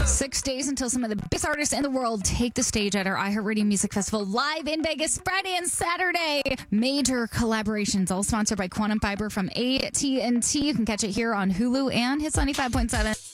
6 days until some of the biggest artists in the world take the stage at our iHeartRadio Music Festival live in Vegas Friday and Saturday. Major collaborations, all sponsored by Quantum Fiber from AT&T. You can catch it here on Hulu and Hits 95.7.